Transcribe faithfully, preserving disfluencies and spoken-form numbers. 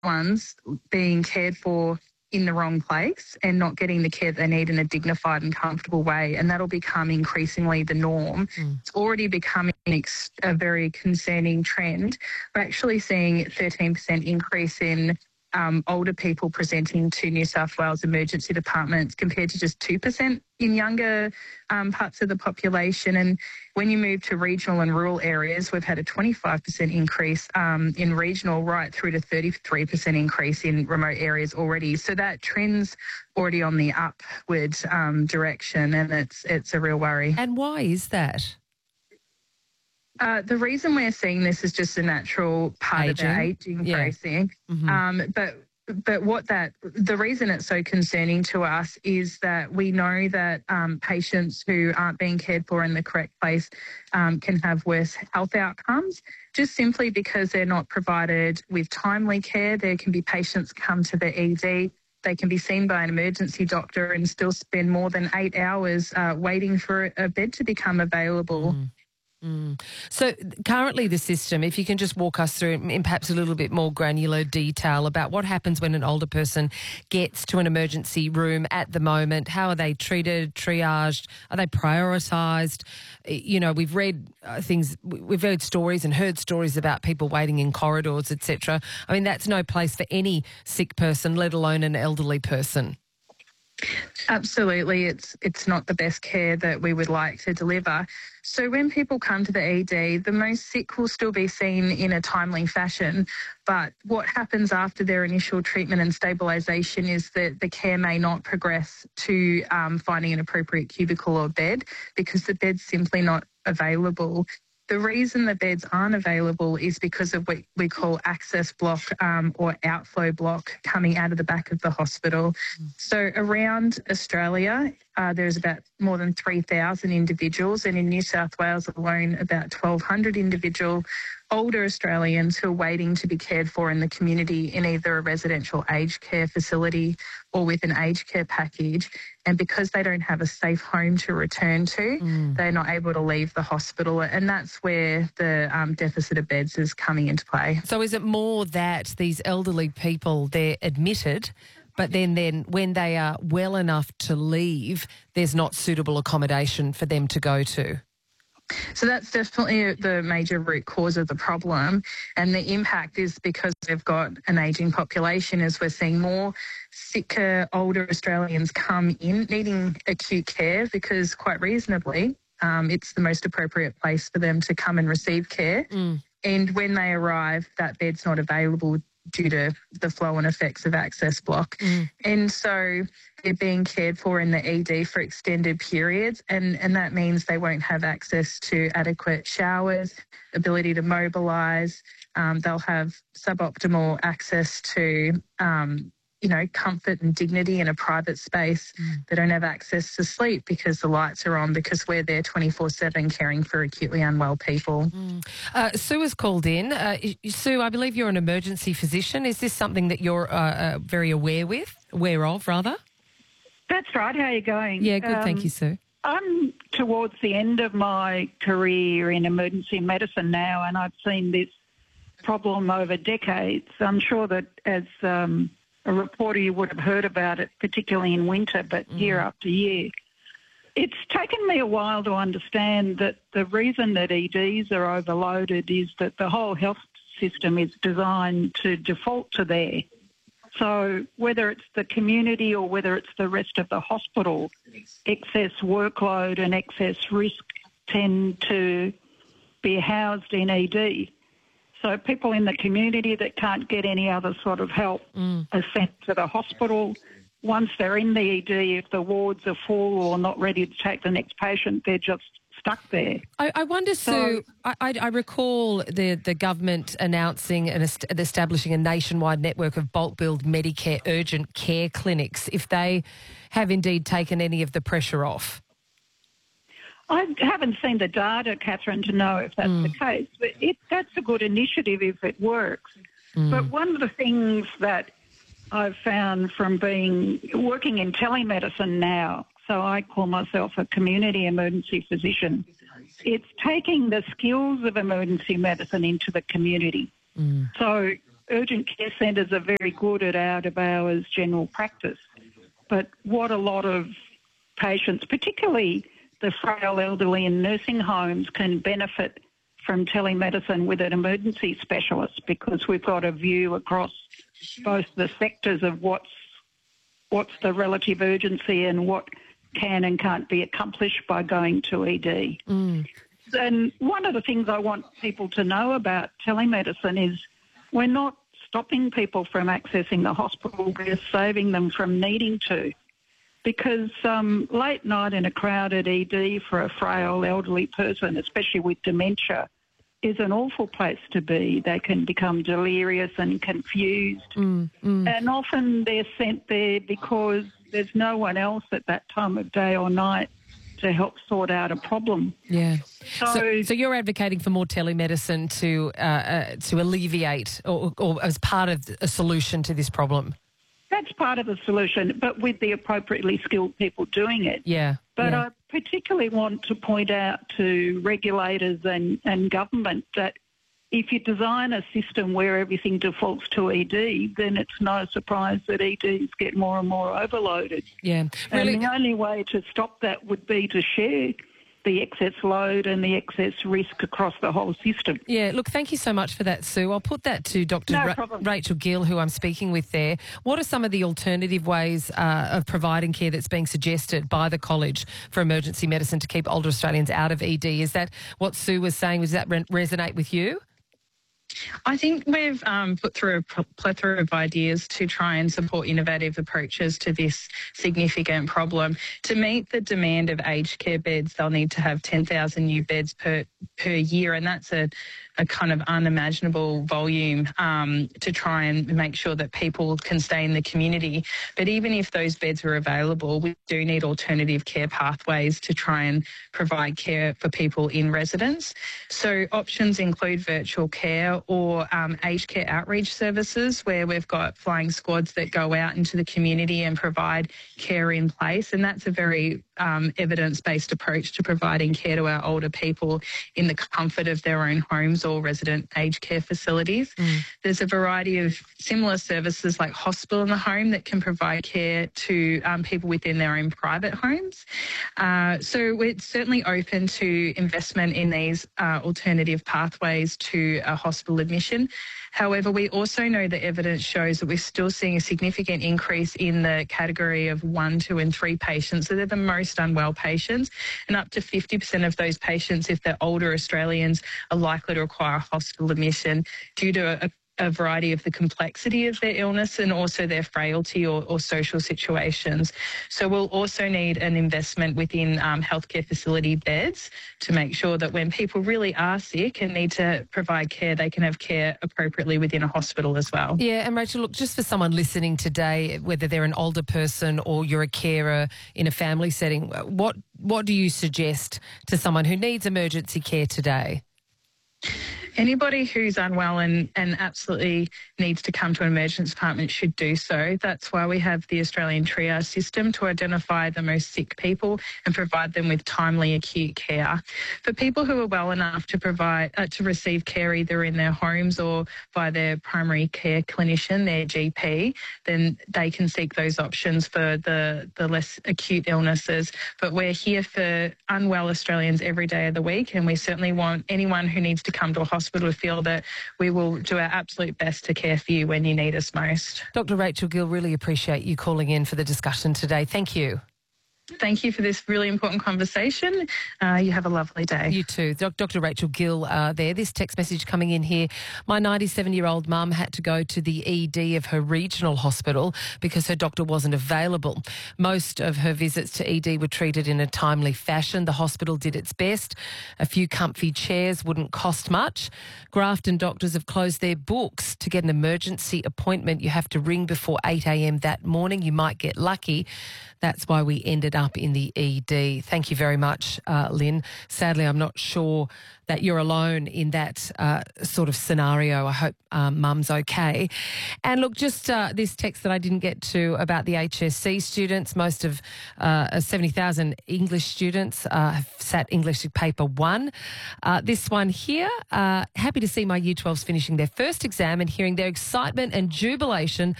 ones being cared for in the wrong place and not getting the care they need in a dignified and comfortable way. And that'll become increasingly the norm. Mm. It's already becoming a very concerning trend. We're actually seeing thirteen percent increase in um, older people presenting to New South Wales emergency departments compared to just two percent in younger um, parts of the population. And when you move to regional and rural areas, we've had a twenty-five percent increase um, in regional, right through to thirty-three percent increase in remote areas already. So that trend's already on the upward um, direction, and it's it's a real worry. And why is that? Uh, the reason we're seeing this is just a natural part Aging. of our ageing Yeah. process. Mm-hmm. Um, but but what that the reason it's so concerning to us is that we know that um, patients who aren't being cared for in the correct place um, can have worse health outcomes, just simply because they're not provided with timely care. There can be patients come to the E D. They can be seen by an emergency doctor and still spend more than eight hours uh, waiting for a bed to become available. Mm. Mm. So currently the system, if you can just walk us through in perhaps a little bit more granular detail about what happens when an older person gets to an emergency room at the moment. How are they treated, triaged? Are they prioritised? You know, we've read uh, things, we've heard stories and heard stories about people waiting in corridors, et cetera. I mean, that's no place for any sick person, let alone an elderly person. Absolutely, it's it's not the best care that we would like to deliver. So when people come to the E D, the most sick will still be seen in a timely fashion, but what happens after their initial treatment and stabilisation is that the care may not progress to um, finding an appropriate cubicle or bed because the bed's simply not available. The reason the beds aren't available is because of what we call access block um, or outflow block coming out of the back of the hospital. Mm. So around Australia, uh, there's about more than three thousand individuals, and in New South Wales alone, about twelve hundred individual older Australians who are waiting to be cared for in the community in either a residential aged care facility or with an aged care package. And because they don't have a safe home to return to, mm. they're not able to leave the hospital. And that's where the um, deficit of beds is coming into play. So is it more that these elderly people, they're admitted, but then, then when they are well enough to leave, there's not suitable accommodation for them to go to? So that's definitely the major root cause of the problem. And the impact is because we've got an ageing population, as we're seeing more sicker, older Australians come in needing acute care because quite reasonably um, it's the most appropriate place for them to come and receive care. Mm. And when they arrive, that bed's not available due to the flow and effects of access block. Mm. And so they're being cared for in the E D for extended periods, and, and that means they won't have access to adequate showers, ability to mobilise. Um, they'll have suboptimal access to, um, you know, comfort and dignity in a private space. Mm. They don't have access to sleep because the lights are on, because we're there twenty-four seven caring for acutely unwell people. Mm. Uh, Sue has called in. Uh, Sue, I believe you're an emergency physician. Is this something that you're uh, uh, very aware with, aware of, rather? That's right. How are you going? Yeah, good. Um, thank you, Sue. I'm towards the end of my career in emergency medicine now, and I've seen this problem over decades. I'm sure that as um, a reporter you would have heard about it, particularly in winter, but mm. year after year. It's taken me a while to understand that the reason that E Ds are overloaded is that the whole health system is designed to default to there. So whether it's the community or whether it's the rest of the hospital, excess workload and excess risk tend to be housed in E D. So people in the community that can't get any other sort of help mm. are sent to the hospital. Once they're in the E D, if the wards are full or not ready to take the next patient, they're just stuck there. I, I wonder, so, Sue, I, I, I recall the, the government announcing and est- establishing a nationwide network of bulk billed Medicare urgent care clinics, if they have indeed taken any of the pressure off. I haven't seen the data, Catherine, to know if that's mm. the case, but it, that's a good initiative if it works. Mm. But one of the things that I've found from being working in telemedicine now, so I call myself a community emergency physician, it's taking the skills of emergency medicine into the community. Mm. So urgent care centres are very good at out-of-hours general practice, but what a lot of patients, particularly the frail elderly in nursing homes, can benefit from telemedicine with an emergency specialist, because we've got a view across both the sectors of what's what's the relative urgency and what can and can't be accomplished by going to E D. Mm. And one of the things I want people to know about telemedicine is we're not stopping people from accessing the hospital, we're saving them from needing to. Because um, late night in a crowded E D for a frail elderly person, especially with dementia, is an awful place to be. They can become delirious and confused. Mm, mm. And often they're sent there because there's no one else at that time of day or night to help sort out a problem. Yeah. So, So, so you're advocating for more telemedicine to uh, uh, to alleviate or, or as part of a solution to this problem? that's part of the solution, but with the appropriately skilled people doing it. Yeah. But yeah. I particularly want to point out to regulators and, and government that if you design a system where everything defaults to E D, then it's no surprise that E Ds get more and more overloaded. Yeah. Really? And the only way to stop that would be to share the excess load and the excess risk across the whole system. Yeah, look, thank you so much for that, Sue. I'll put that to Doctor No Ra- problem. Rachel Gill, who I'm speaking with there. What are some of the alternative ways uh, of providing care that's being suggested by the College for Emergency Medicine to keep older Australians out of E D? Is that what Sue was saying? Does that re- resonate with you? I think we've um, put through a plethora of ideas to try and support innovative approaches to this significant problem. To meet the demand of aged care beds, they'll need to have ten thousand new beds per per year, and that's a, a kind of unimaginable volume um, to try and make sure that people can stay in the community. But even if those beds are available, we do need alternative care pathways to try and provide care for people in residence. So options include virtual care or um, aged care outreach services, where we've got flying squads that go out into the community and provide care in place. And that's a very um, evidence-based approach to providing care to our older people in the comfort of their own homes or resident aged care facilities. Mm. There's a variety of similar services like hospital in the home that can provide care to um, people within their own private homes. Uh, so we're certainly open to investment in these uh, alternative pathways to a hospital admission. However, we also know that evidence shows that we're still seeing a significant increase in the category of one, two and three patients. So they're the most unwell patients, and up to fifty percent of those patients, if they're older Australians, are likely to require hospital admission due to a a variety of the complexity of their illness and also their frailty or, or social situations. So we'll also need an investment within um, healthcare facility beds to make sure that when people really are sick and need to provide care, they can have care appropriately within a hospital as well. Yeah, and Rachel, look, just for someone listening today, whether they're an older person or you're a carer in a family setting, what what do you suggest to someone who needs emergency care today? Anybody who's unwell and, and absolutely needs to come to an emergency department should do so. That's why we have the Australian triage system to identify the most sick people and provide them with timely acute care. For people who are well enough to provide uh, to receive care either in their homes or by their primary care clinician, their G P, then they can seek those options for the, the less acute illnesses. But we're here for unwell Australians every day of the week, and we certainly want anyone who needs to come to a hospital to feel that we will do our absolute best to care for you when you need us most. Doctor Rachel Gill, really appreciate you calling in for the discussion today. Thank you. Thank you for this really important conversation. Uh, you have a lovely day. You too. Doctor Rachel Gill uh, there. This text message coming in here. My ninety-seven-year-old mum had to go to the E D of her regional hospital because her doctor wasn't available. Most of her visits to E D were treated in a timely fashion. The hospital did its best. A few comfy chairs wouldn't cost much. Grafton doctors have closed their books. To get an emergency appointment, you have to ring before eight a.m. that morning. You might get lucky. That's why we ended up up in the E D. Thank you very much, uh, Lynn. Sadly, I'm not sure that you're alone in that uh, sort of scenario. I hope um, Mum's okay. And look, just uh, this text that I didn't get to about the H S C students. Most of uh, seventy thousand English students uh, have sat English paper one. Uh, this one here, uh, happy to see my Year twelves finishing their first exam and hearing their excitement and jubilation